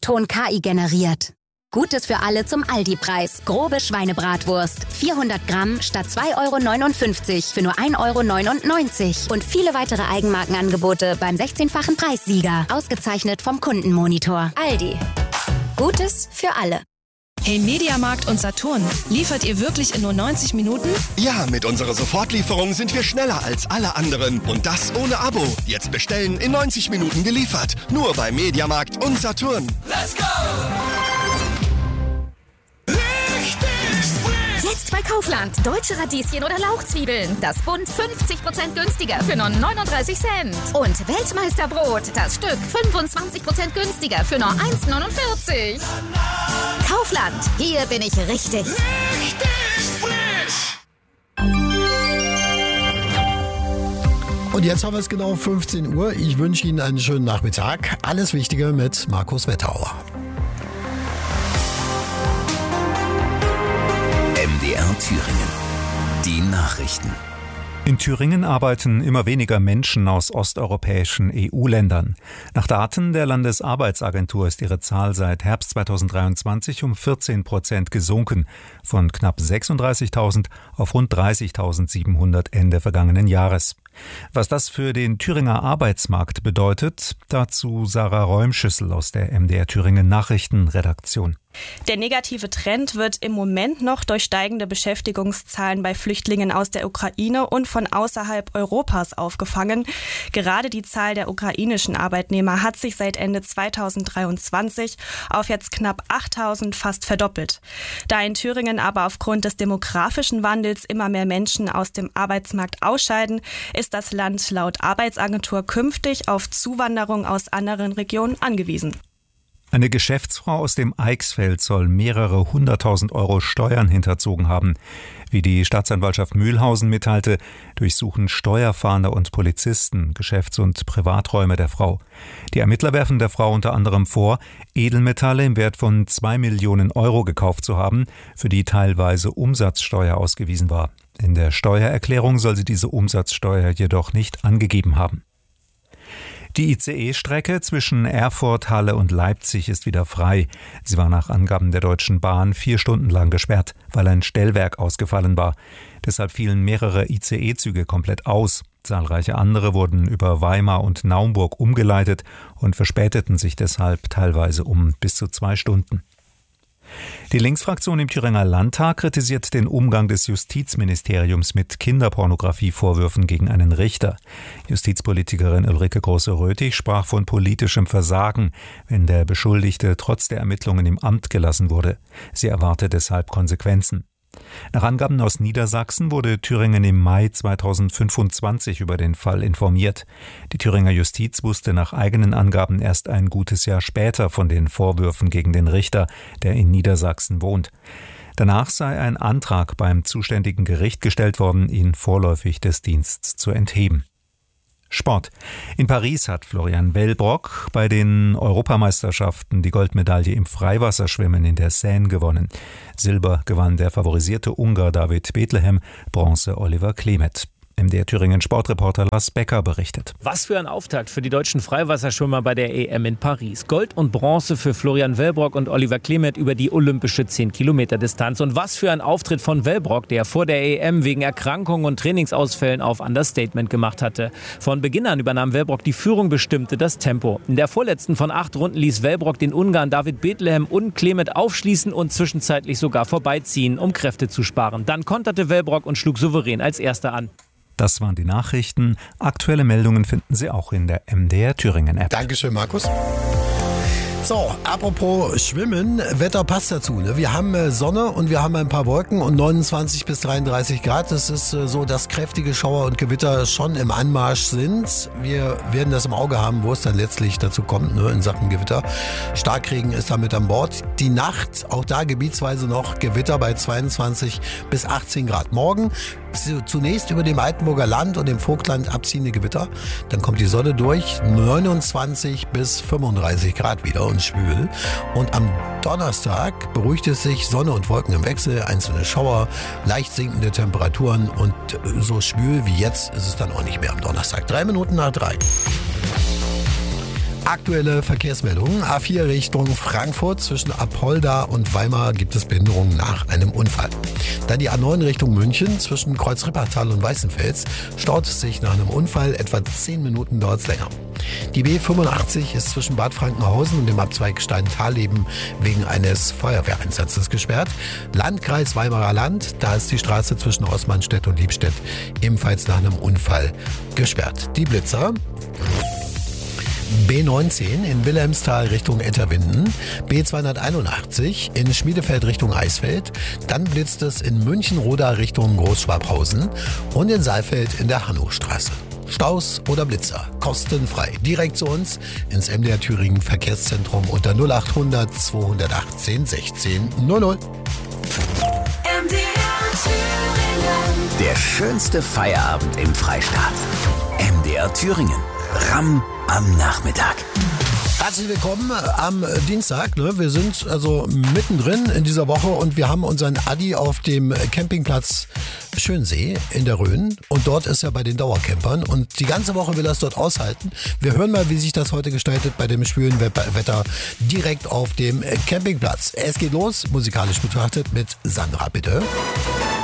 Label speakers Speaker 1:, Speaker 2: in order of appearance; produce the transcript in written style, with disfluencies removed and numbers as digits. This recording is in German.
Speaker 1: Ton KI generiert. Gutes für alle zum Aldi-Preis. Grobe Schweinebratwurst. 400 Gramm statt 2,59 € für nur 1,99 € Und viele weitere Eigenmarkenangebote beim 16-fachen Preissieger. Ausgezeichnet vom Kundenmonitor. Aldi. Gutes für alle.
Speaker 2: Hey, Mediamarkt und Saturn, liefert ihr wirklich in nur 90 Minuten?
Speaker 3: Ja, mit unserer Sofortlieferung sind wir schneller als alle anderen. Und das ohne Abo. Jetzt bestellen, in 90 Minuten geliefert. Nur bei Mediamarkt und Saturn.
Speaker 4: Let's go!
Speaker 5: Jetzt bei Kaufland. Deutsche Radieschen oder Lauchzwiebeln. Das Bund 50% günstiger für nur 39 Cent. Und Weltmeisterbrot. Das Stück 25% günstiger für nur 1,49 €. Kaufland. Hier bin ich richtig.
Speaker 4: Richtig frisch!
Speaker 6: Und jetzt haben wir es genau 15 Uhr. Ich wünsche Ihnen einen schönen Nachmittag. Alles Wichtige mit Markus Wettauer.
Speaker 7: MDR Thüringen. Die Nachrichten.
Speaker 8: In Thüringen arbeiten immer weniger Menschen aus osteuropäischen EU-Ländern. Nach Daten der Landesarbeitsagentur ist ihre Zahl seit Herbst 2023 um 14% gesunken, von knapp 36.000 auf rund 30.700 Ende vergangenen Jahres. Was das für den Thüringer Arbeitsmarkt bedeutet, dazu Sarah Räumschüssel aus der MDR Thüringen Nachrichtenredaktion.
Speaker 9: Der negative Trend wird im Moment noch durch steigende Beschäftigungszahlen bei Flüchtlingen aus der Ukraine und von außerhalb Europas aufgefangen. Gerade die Zahl der ukrainischen Arbeitnehmer hat sich seit Ende 2023 auf jetzt knapp 8.000 fast verdoppelt. Da in Thüringen aber aufgrund des demografischen Wandels immer mehr Menschen aus dem Arbeitsmarkt ausscheiden, ist das Land laut Arbeitsagentur künftig auf Zuwanderung aus anderen Regionen angewiesen.
Speaker 8: Eine Geschäftsfrau aus dem Eichsfeld soll mehrere 100.000 € Steuern hinterzogen haben. Wie die Staatsanwaltschaft Mühlhausen mitteilte, durchsuchen Steuerfahnder und Polizisten Geschäfts- und Privaträume der Frau. Die Ermittler werfen der Frau unter anderem vor, Edelmetalle im Wert von 2 Millionen € gekauft zu haben, für die teilweise Umsatzsteuer ausgewiesen war. In der Steuererklärung soll sie diese Umsatzsteuer jedoch nicht angegeben haben. Die ICE-Strecke zwischen Erfurt, Halle und Leipzig ist wieder frei. Sie war nach Angaben der Deutschen Bahn 4 Stunden lang gesperrt, weil ein Stellwerk ausgefallen war. Deshalb fielen mehrere ICE-Züge komplett aus. Zahlreiche andere wurden über Weimar und Naumburg umgeleitet und verspäteten sich deshalb teilweise um bis zu 2 Stunden. Die Linksfraktion im Thüringer Landtag kritisiert den Umgang des Justizministeriums mit Kinderpornografievorwürfen gegen einen Richter. Justizpolitikerin Ulrike Große-Röthig sprach von politischem Versagen, wenn der Beschuldigte trotz der Ermittlungen im Amt gelassen wurde. Sie erwartet deshalb Konsequenzen. Nach Angaben aus Niedersachsen wurde Thüringen im Mai 2025 über den Fall informiert. Die Thüringer Justiz wusste nach eigenen Angaben erst ein gutes Jahr später von den Vorwürfen gegen den Richter, der in Niedersachsen wohnt. Danach sei ein Antrag beim zuständigen Gericht gestellt worden, ihn vorläufig des Dienstes zu entheben. Sport. In Paris hat Florian Wellbrock bei den Europameisterschaften die Goldmedaille im Freiwasserschwimmen in der Seine gewonnen. Silber gewann der favorisierte Ungar David Bethlehem, Bronze Oliver Klemet. MDR Thüringen Sportreporter Lars Becker berichtet.
Speaker 10: Was für ein Auftakt für die deutschen Freiwasserschwimmer bei der EM in Paris. Gold und Bronze für Florian Wellbrock und Oliver Klemet über die olympische 10-Kilometer-Distanz. Und was für ein Auftritt von Wellbrock, der vor der EM wegen Erkrankungen und Trainingsausfällen auf Understatement gemacht hatte. Von Beginn an übernahm Wellbrock die Führung, bestimmte das Tempo. In der vorletzten von 8 Runden ließ Wellbrock den Ungarn David Bethlehem und Klemet aufschließen und zwischenzeitlich sogar vorbeiziehen, um Kräfte zu sparen. Dann konterte Wellbrock und schlug souverän als Erster an.
Speaker 8: Das waren die Nachrichten. Aktuelle Meldungen finden Sie auch in der MDR Thüringen App.
Speaker 6: Dankeschön, Markus. So, apropos Schwimmen, Wetter passt dazu. Ne? Wir haben Sonne und wir haben ein paar Wolken und 29 bis 33 Grad. Das ist so, dass kräftige Schauer und Gewitter schon im Anmarsch sind. Wir werden das im Auge haben, wo es dann letztlich dazu kommt, ne, in Sachen Gewitter. Starkregen ist damit an Bord. Die Nacht, auch da gebietsweise noch Gewitter bei 22 bis 18 Grad. Morgen zunächst über dem Altenburger Land und dem Vogtland abziehende Gewitter. Dann kommt die Sonne durch, 29 bis 35 Grad wieder und schwül. Und am Donnerstag beruhigt es sich, Sonne und Wolken im Wechsel, einzelne Schauer, leicht sinkende Temperaturen und so schwül wie jetzt ist es dann auch nicht mehr am Donnerstag. 3 Minuten nach 3. Aktuelle Verkehrsmeldungen. A4 Richtung Frankfurt. Zwischen Apolda und Weimar gibt es Behinderungen nach einem Unfall. Dann die A9 Richtung München. Zwischen Kreuz-Rippertal und Weißenfels staut es sich nach einem Unfall. Etwa 10 Minuten dauert es länger. Die B85 ist zwischen Bad Frankenhausen und dem Abzweig Stein-Talleben wegen eines Feuerwehreinsatzes gesperrt. Landkreis Weimarer Land, da ist die Straße zwischen Roßmannstedt und Liebstedt ebenfalls nach einem Unfall gesperrt. Die Blitzer. B19 in Wilhelmsthal Richtung Etterwinden, B281 in Schmiedefeld Richtung Eisfeld, dann blitzt es in München-Roda Richtung Großschwabhausen und in Saalfeld in der Hannostraße. Staus oder Blitzer, kostenfrei. Direkt zu uns ins MDR Thüringen Verkehrszentrum unter 0800 218 16 00.
Speaker 7: Der schönste Feierabend im Freistaat. MDR Thüringen. Ramm am Nachmittag.
Speaker 6: Herzlich willkommen am Dienstag. Wir sind also mittendrin in dieser Woche und wir haben unseren Adi auf dem Campingplatz Schönsee in der Rhön. Und dort ist er bei den Dauercampern und die ganze Woche will er es dort aushalten. Wir hören mal, wie sich das heute gestaltet bei dem schwülen Wetter direkt auf dem Campingplatz. Es geht los, musikalisch betrachtet, mit Sandra, bitte.